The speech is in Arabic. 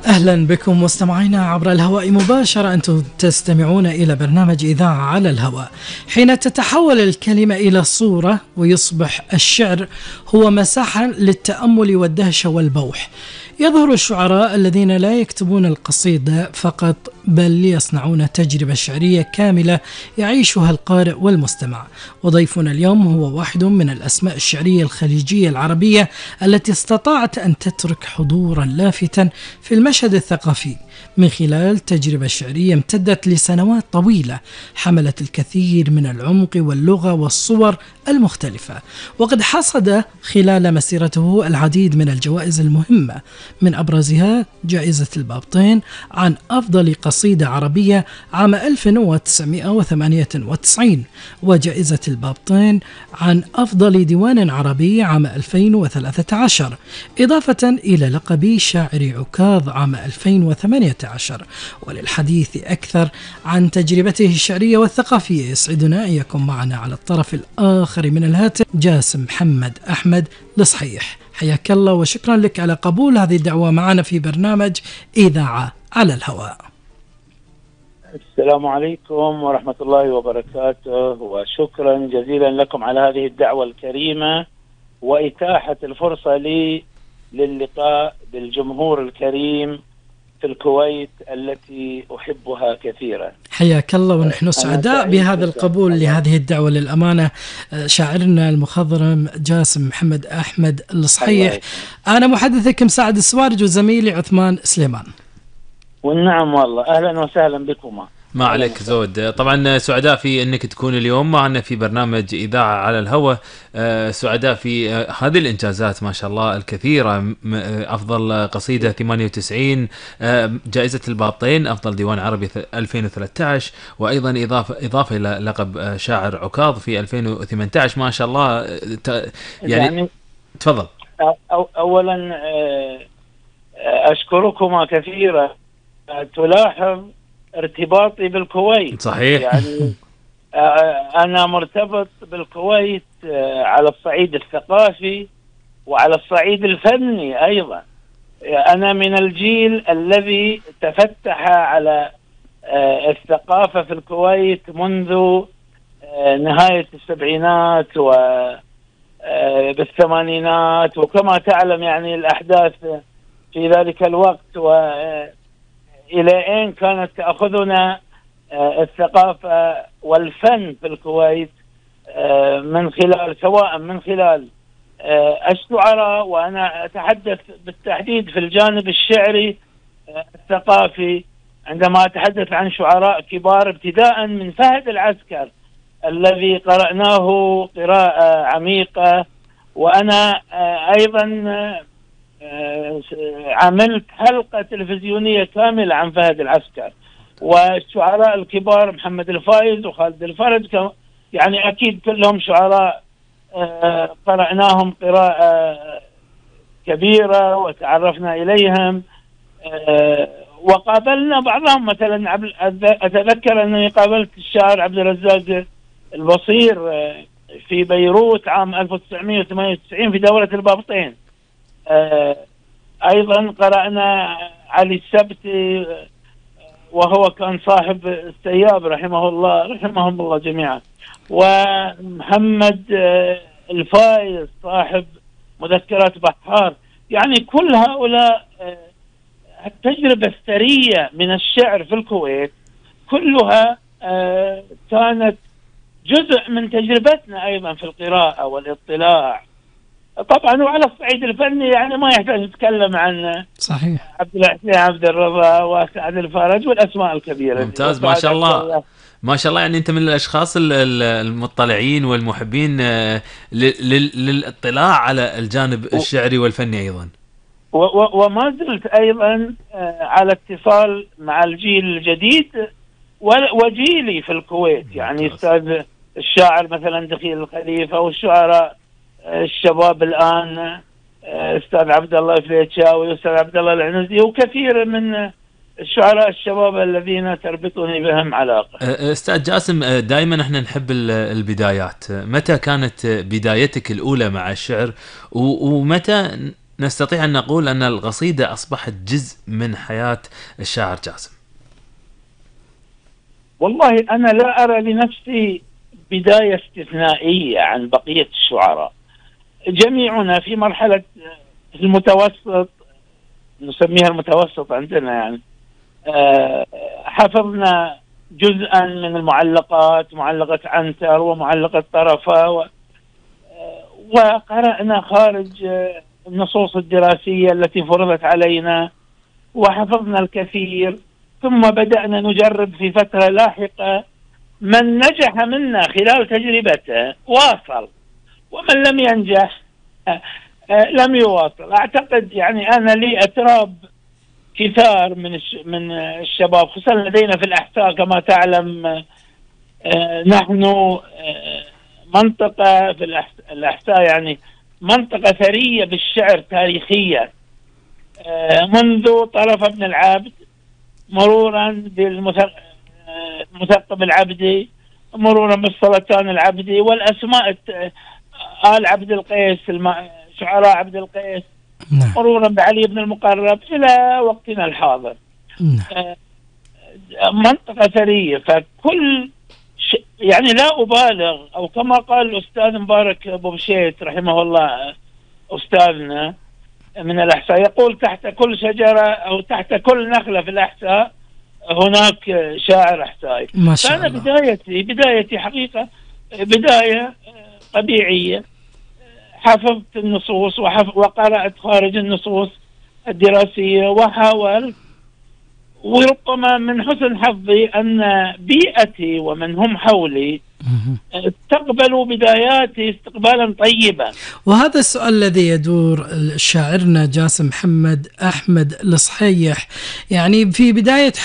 أهلا بكم مستمعينا عبر الهواء مباشرة. أنتم تستمعون إلى برنامج إذاعة على الهواء. حين تتحول الكلمة إلى صورة ويصبح الشعر هو مساحة للتأمل والدهشة والبوح. يظهر الشعراء الذين لا يكتبون القصيدة فقط بل يصنعون تجربة شعرية كاملة يعيشها القارئ والمستمع. وضيفنا اليوم هو واحد من الأسماء الشعرية الخليجية العربية التي استطاعت أن تترك حضورا لافتا في المشهد الثقافي من خلال تجربة شعرية امتدت لسنوات طويلة حملت الكثير من العمق واللغة والصور المختلفة. وقد حصد خلال مسيرته العديد من الجوائز المهمة، من أبرزها جائزة البابطين عن أفضل قصيدة عربية عام 1998، وجائزة البابطين عن أفضل ديوان عربي عام 2013، إضافة إلى لقب شاعر عكاظ عام 2018. وللحديث أكثر عن تجربته الشعرية والثقافية يسعدنا أن يكون معنا على الطرف الآخر من الهاتف جاسم محمد أحمد الصحيح. حياك الله وشكرا لك على قبول هذه الدعوة معنا في برنامج إذاعة على الهواء. السلام عليكم ورحمة الله وبركاته، وشكرا جزيلا لكم على هذه الدعوة الكريمة وإتاحة الفرصة لي للقاء بالجمهور الكريم في الكويت التي أحبها كثيرا. حياك الله ونحن سعداء بهذا القبول لهذه الدعوة. للأمانة شاعرنا المخضرم جاسم محمد أحمد الصحيح، أنا محدثك مساعد السوارج وزميلي عثمان سليمان. والنعم والله، أهلا وسهلا بكما. ما عليك زود. طبعا سعداء في أنك تكون اليوم معنا في برنامج إذاعة على الهواء. سعداء في هذه الإنجازات ما شاء الله الكثيرة، أفضل قصيدة 98، جائزة البابطين أفضل ديوان عربي 2013، وأيضا إضافة إلى لقب شاعر عكاظ في 2018. ما شاء الله يعني تفضل. أولا أشكركما كثيرا. تلاحظ ارتباطي بالكويت. صحيح. يعني أنا مرتبط بالكويت على الصعيد الثقافي وعلى الصعيد الفني أيضا. أنا من الجيل الذي تفتح على الثقافة في الكويت منذ نهاية السبعينات وبالثمانينات، وكما تعلم يعني الأحداث في ذلك الوقت إلى أين كانت تأخذنا الثقافة والفن في الكويت من خلال سواء من خلال الشعراء، وأنا أتحدث بالتحديد في الجانب الشعري الثقافي عندما أتحدث عن شعراء كبار، ابتداء من فهد العسكر الذي قرأناه قراءة عميقة. وأنا أيضا عملت حلقة تلفزيونية كاملة عن فهد العسكر، والشعراء الكبار محمد الفايز وخالد الفرج، يعني أكيد كلهم شعراء قرأناهم قراءة كبيرة وتعرفنا إليهم وقابلنا بعضهم. مثلا أتذكر أنني قابلت الشاعر عبد الرزاق البصير في بيروت عام 1998 في دورة البابطين. أيضا قرأنا علي السبتي وهو كان صاحب السياب رحمهم الله جميعا، ومحمد الفايز صاحب مذكرات بحار. يعني كل هؤلاء التجربة الثرية من الشعر في الكويت كلها كانت جزء من تجربتنا أيضا في القراءة والاطلاع. طبعا وعلى الصعيد الفني يعني ما يحتاج نتكلم عن صحيح عبد الحسين عبد الرضا وسعد الفرج والأسماء الكبيرة. ممتاز ما شاء الله ما شاء الله. يعني أنت من الأشخاص المطلعين والمحبين للاطلاع على الجانب الشعري والفني أيضا. وما زلت أيضا على اتصال مع الجيل الجديد وجيلي في الكويت. يعني أستاذ الشاعر مثلا دخيل الخليفة والشعراء الشباب الآن أستاذ عبد الله الفليتشاوي وأستاذ عبد الله العنزي وكثير من الشعراء الشباب الذين تربطني بهم علاقة. أستاذ جاسم، دائما احنا نحب البدايات. متى كانت بدايتك الأولى مع الشعر ومتى نستطيع أن نقول أن القصيدة أصبحت جزء من حياة الشاعر جاسم؟ والله أنا لا أرى لنفسي بداية استثنائية عن بقية الشعراء. جميعنا في مرحلة المتوسط، نسميها المتوسط عندنا يعني، حفظنا جزءا من المعلقات، معلقة عنتر ومعلقة طرفة، وقرأنا خارج النصوص الدراسية التي فرضت علينا وحفظنا الكثير. ثم بدأنا نجرب في فترة لاحقة، من نجح منا خلال تجربته واصل، ومن لم ينجح لم يواصل. أعتقد يعني أنا لي أتراب كثار من الشباب، خصوصا لدينا في الأحساء كما تعلم. نحن منطقة في الأحساء يعني منطقة ثرية بالشعر تاريخيا، منذ طرف ابن العبد مرورا بالمثقب العبدي، مرورا بالسلطان العبدي والأسماء آل عبد القيس، شعراء عبد القيس، مرورا بعلي بن المقرب إلى وقتنا الحاضر. منطقة ثرية، فكل يعني لا أبالغ، أو كما قال الأستاذ مبارك أبو بشيت رحمه الله أستاذنا من الأحساء، يقول تحت كل شجرة أو تحت كل نخلة في الأحساء هناك شاعر أحسائي. فأنا بدايتي حقيقة بداية طبيعية، حفظت النصوص وقرأت خارج النصوص الدراسية، وحاولت، وربما من حسن حظي أن بيئتي ومن هم حولي استقبلوا بداياتي استقبالا طيبا. وهذا السؤال الذي يدور شاعرنا جاسم محمد أحمد الصحيح، يعني في بداية